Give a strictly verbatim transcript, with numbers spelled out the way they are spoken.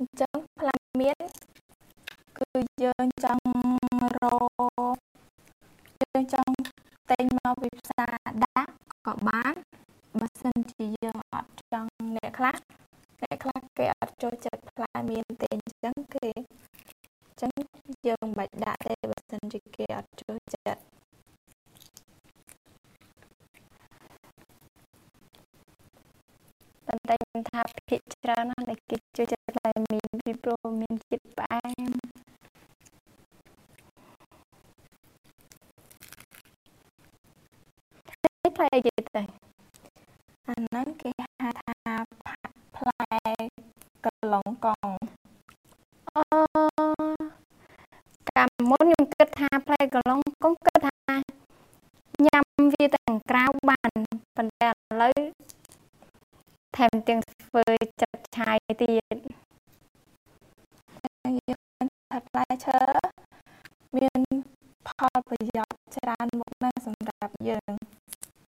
ចឹងផ្លែមៀនគឺយើងចង់រកយើងចង់ទិញមកពីផ្សារដាក់ក៏បានបើសិនជាយើងអត់ចង់អ្នកខ្លះអ្នកខ្លះគេអត់ចូលចិត្តផ្លែមៀនទេអញ្ចឹងគេអញ្ចឹងយើងមិនបាច់ដាក់ទេបើសិនជាគេអត់ចូលចិត្តប៉ុន្តែខ្ញុំថាភាគច្រើនណាស់ដែលគេចូលចិត្តផ្លែមៀនពីព្រោះមានជាតិផ្អែមផ្លែយីទៅអាហ្នឹងគេហៅថាផ្លែកឡុងកង់អឺកាលមុនខ្ញុំគិតថាផ្លែកឡុងកង់គិតថាញ៉ាំវាទាំងក្រៅបានប៉ុន្តែឥឡូវថែមទាំងធ្វើចិត្តឆាយទៀតយើងថាផ្លែឈើមានផលប្រយោជន៍ច្រើនមុខណាស់សម្រាប់យើង